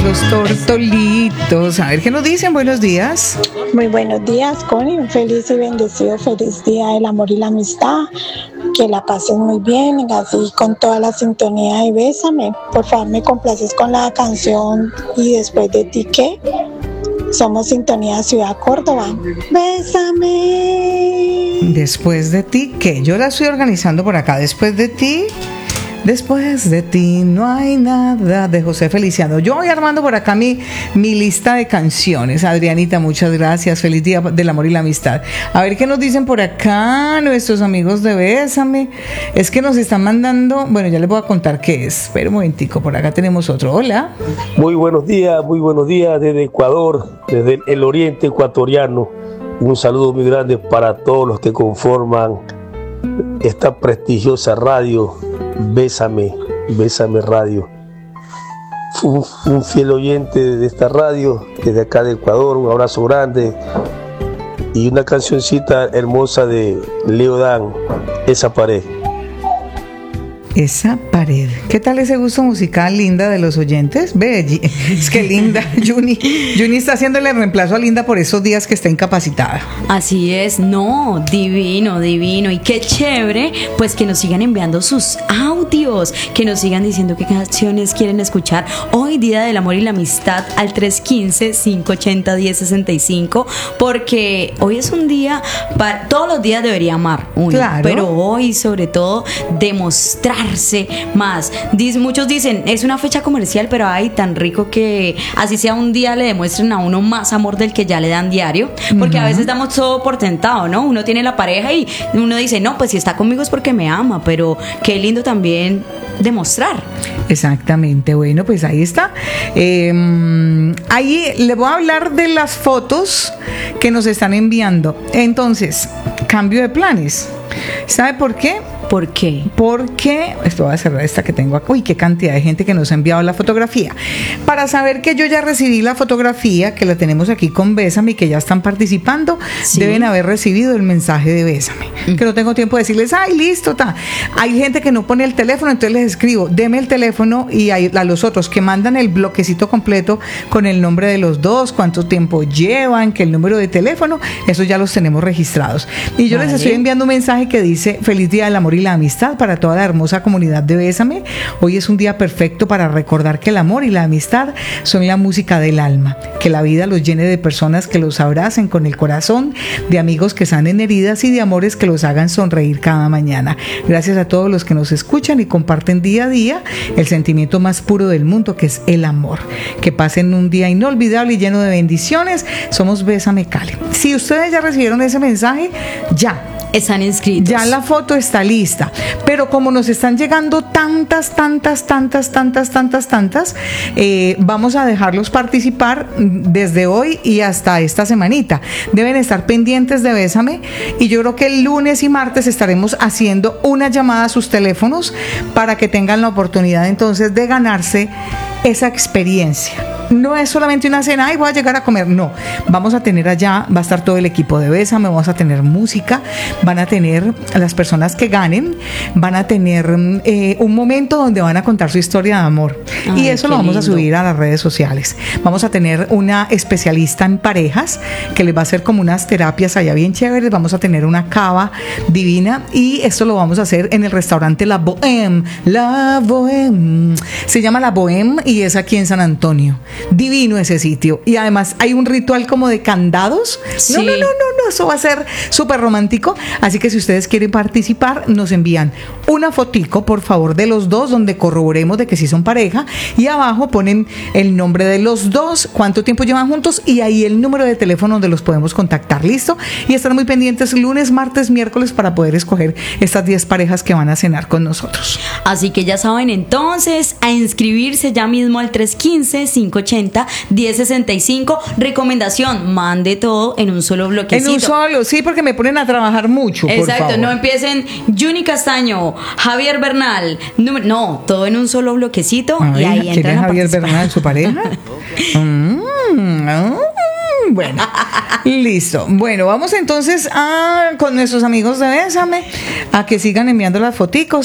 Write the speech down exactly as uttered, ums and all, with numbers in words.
los tortolitos. A ver qué nos dicen. Buenos días. Muy buenos días, Connie. Un feliz y bendecido feliz día del amor y la amistad. Que la pases muy bien, así con toda la sintonía de Bésame. Por favor, me complaces con la canción Y después de ti, ¿qué? Somos Sintonía Ciudad Córdoba. Bésame. Después de ti, ¿qué? Yo la estoy organizando por acá. Después de ti... Después de ti no hay nada, de José Feliciano. Yo voy armando por acá mi, mi lista de canciones. Adrianita, muchas gracias. Feliz día del amor y la amistad. A ver qué nos dicen por acá nuestros amigos de Bésame. Es que nos están mandando, bueno, ya les voy a contar qué es. Espera un momentico, por acá tenemos otro. Hola. Muy buenos días, muy buenos días desde Ecuador, desde el oriente ecuatoriano. Un saludo muy grande para todos los que conforman esta prestigiosa radio. Bésame, Bésame Radio. Un, un fiel oyente de esta radio, desde acá de Ecuador, un abrazo grande. Y una cancioncita hermosa de Leo Dan, Esa pared. Esa pared. ¿Qué tal ese gusto musical, Linda, de los oyentes? Ve, es que Linda, Juni, Juni está haciéndole reemplazo a Linda por esos días que está incapacitada. Así es, no, divino, divino. Y qué chévere, pues que nos sigan enviando sus audios, que nos sigan diciendo qué canciones quieren escuchar hoy, Día del Amor y la Amistad, al tres uno cinco, cinco ocho cero, uno cero seis cinco, porque hoy es un día, para, todos los días debería amar uno, claro, pero hoy sobre todo demostrar más. Diz, muchos dicen, es una fecha comercial, pero ay, tan rico que así sea un día le demuestren a uno más amor del que ya le dan diario, porque uh-huh. a veces damos todo por tentado, ¿no? Uno tiene la pareja y uno dice, no, pues si está conmigo es porque me ama, pero qué lindo también demostrar. Exactamente, bueno, pues ahí está. Eh, ahí le voy a hablar de las fotos que nos están enviando. Entonces, cambio de planes. ¿Sabe por qué? ¿Por qué? Porque, esto voy a cerrar esta que tengo acá. Uy, qué cantidad de gente que nos ha enviado la fotografía. Para saber que yo ya recibí la fotografía, que la tenemos aquí con Bésame y que ya están participando, sí, deben haber recibido el mensaje de Bésame. Mm. Que no tengo tiempo de decirles, ay, listo, ta. Hay gente que no pone el teléfono, entonces les escribo, deme el teléfono, y hay, a los otros que mandan el bloquecito completo con el nombre de los dos, cuánto tiempo llevan, que el número de teléfono, eso ya los tenemos registrados. Y yo vale. les estoy enviando un mensaje que dice, feliz día del amor y la amistad para toda la hermosa comunidad de Bésame. Hoy es un día perfecto para recordar que el amor y la amistad son la música del alma, que la vida los llene de personas que los abracen con el corazón, de amigos que sanen heridas y de amores que los hagan sonreír cada mañana. Gracias a todos los que nos escuchan y comparten día a día el sentimiento más puro del mundo, que es el amor. Que pasen un día inolvidable y lleno de bendiciones. Somos Bésame Cali. Si ustedes ya recibieron ese mensaje, ya están inscritos. Ya la foto está lista. Pero como nos están llegando tantas, tantas, tantas, tantas, tantas, tantas, eh, vamos a dejarlos participar desde hoy y hasta esta semanita. Deben estar pendientes de Bésame. Y yo creo que el lunes y martes estaremos haciendo una llamada a sus teléfonos para que tengan la oportunidad entonces de ganarse esa experiencia. No es solamente una cena, ay, voy a llegar a comer. No, vamos a tener allá, va a estar todo el equipo de Bésame, vamos a tener música, van a tener las personas que ganen, van a tener eh, un momento donde van a contar su historia de amor. Ay, y eso lo vamos lindo. a subir a las redes sociales. Vamos a tener una especialista en parejas que les va a hacer como unas terapias allá bien chéveres. Vamos a tener una cava divina y esto lo vamos a hacer en el restaurante La Bohème. La Bohème. Se llama La Bohème y es aquí en San Antonio. Divino ese sitio. Y además hay un ritual como de candados. Sí. No, no, no, no, no, eso va a ser súper romántico. Así que si ustedes quieren participar, nos envían una fotico, por favor, de los dos, donde corroboremos de que sí son pareja. Y abajo ponen el nombre de los dos, cuánto tiempo llevan juntos y ahí el número de teléfono donde los podemos contactar. ¿Listo? Y estar muy pendientes lunes, martes, miércoles para poder escoger estas diez parejas que van a cenar con nosotros. Así que ya saben entonces, a inscribirse ya mismo al tres uno cinco, cinco ocho cero, uno cero seis cinco. Recomendación, mande todo en un solo bloquecito. En un solo, sí, porque me ponen a trabajar mucho. Exacto, por favor. No empiecen Juni Castaño, Javier Bernal, número, no, todo en un solo bloquecito. Ay, y ahí ¿quién entran es a Javier participar. Bernal, su pareja? mm, mm, bueno, listo. Bueno, vamos entonces a, con nuestros amigos de Bésame a que sigan enviando las foticos.